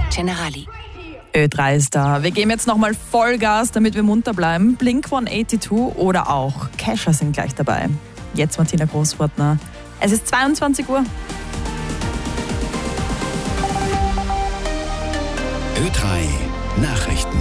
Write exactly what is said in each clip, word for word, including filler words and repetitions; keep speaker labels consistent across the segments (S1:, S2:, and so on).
S1: Generali.
S2: Ö drei ist da. Wir geben jetzt nochmal Vollgas, damit wir munter bleiben. Blink hundertzweiundachtzig oder auch Kesha sind gleich dabei. Jetzt Martina Großfortner. Es ist zweiundzwanzig Uhr.
S3: Ö drei Nachrichten.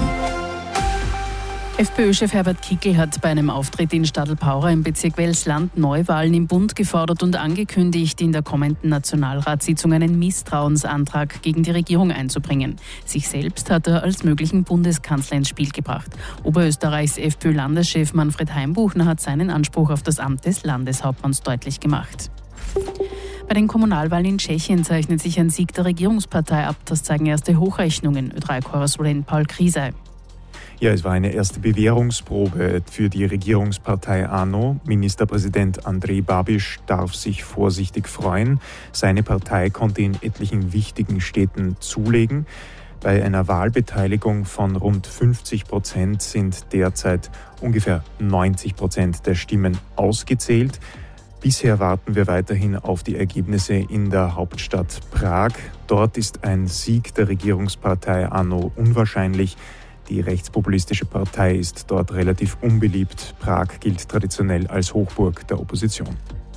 S4: FPÖ-Chef Herbert Kickl hat bei einem Auftritt in Stadelpaura im Bezirk Welsland Neuwahlen im Bund gefordert und angekündigt, in der kommenden Nationalratssitzung einen Misstrauensantrag gegen die Regierung einzubringen. Sich selbst hat er als möglichen Bundeskanzler ins Spiel gebracht. Oberösterreichs FPÖ-Landeschef Manfred Heimbuchner hat seinen Anspruch auf das Amt des Landeshauptmanns deutlich gemacht. Bei den Kommunalwahlen in Tschechien zeichnet sich ein Sieg der Regierungspartei ab. Das zeigen erste Hochrechnungen. Ö drei Korrespondent Paul Kriesei.
S5: Ja, es war eine erste Bewährungsprobe für die Regierungspartei ANO. Ministerpräsident Andrej Babiš darf sich vorsichtig freuen. Seine Partei konnte in etlichen wichtigen Städten zulegen. Bei einer Wahlbeteiligung von rund fünfzig Prozent sind derzeit ungefähr neunzig Prozent der Stimmen ausgezählt. Bisher warten wir weiterhin auf die Ergebnisse in der Hauptstadt Prag. Dort ist ein Sieg der Regierungspartei ANO unwahrscheinlich. Die rechtspopulistische Partei ist dort relativ unbeliebt. Prag gilt traditionell als Hochburg der Opposition.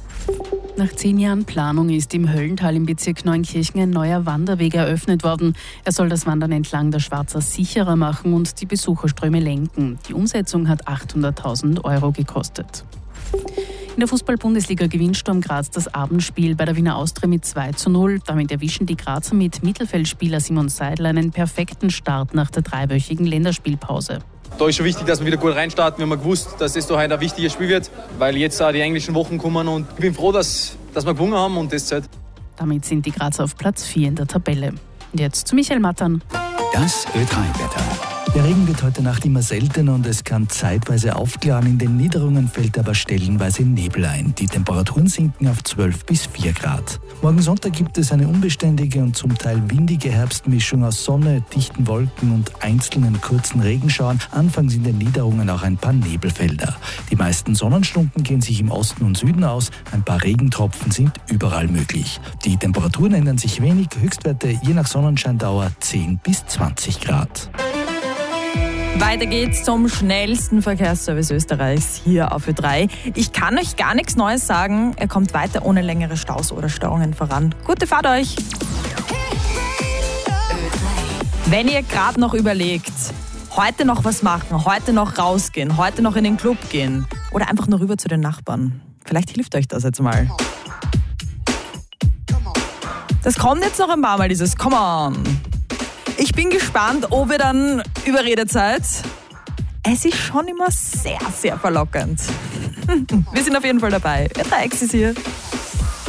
S4: Nach zehn Jahren Planung ist im Höllental im Bezirk Neunkirchen ein neuer Wanderweg eröffnet worden. Er soll das Wandern entlang der Schwarza sicherer machen und die Besucherströme lenken. Die Umsetzung hat achthunderttausend Euro gekostet. In der Fußball-Bundesliga gewinnt Sturm Graz das Abendspiel bei der Wiener Austria mit zwei zu null. Damit erwischen die Grazer mit Mittelfeldspieler Simon Seidel einen perfekten Start nach der dreiwöchigen Länderspielpause.
S6: Da ist schon wichtig, dass wir wieder gut reinstarten. Wir haben gewusst, dass das da heute ein wichtiges Spiel wird, weil jetzt auch die englischen Wochen kommen und ich bin froh, dass, dass wir gewonnen haben und das zählt.
S4: Damit sind die Grazer auf Platz vier in der Tabelle. Und jetzt zu Michael Mattern.
S3: Das Ö drei Wetter.
S7: Der Regen wird heute Nacht immer seltener und es kann zeitweise aufklaren. In den Niederungen fällt aber stellenweise Nebel ein. Die Temperaturen sinken auf zwölf bis vier Grad. Morgen Sonntag gibt es eine unbeständige und zum Teil windige Herbstmischung aus Sonne, dichten Wolken und einzelnen kurzen Regenschauern. Anfangs in den Niederungen auch ein paar Nebelfelder. Die meisten Sonnenstunden gehen sich im Osten und Süden aus. Ein paar Regentropfen sind überall möglich. Die Temperaturen ändern sich wenig. Höchstwerte je nach Sonnenscheindauer zehn bis zwanzig Grad.
S2: Weiter geht's zum schnellsten Verkehrsservice Österreichs hier auf Ö drei. Ich kann euch gar nichts Neues sagen. Er kommt weiter ohne längere Staus oder Störungen voran. Gute Fahrt euch! Wenn ihr gerade noch überlegt, heute noch was machen, heute noch rausgehen, heute noch in den Club gehen oder einfach nur rüber zu den Nachbarn. Vielleicht hilft euch das jetzt mal. Das kommt jetzt noch ein paar Mal, dieses Come on! Ich bin gespannt, ob ihr dann überredet seid. Es ist schon immer sehr, sehr verlockend. Wir sind auf jeden Fall dabei. Ö drei X ist hier.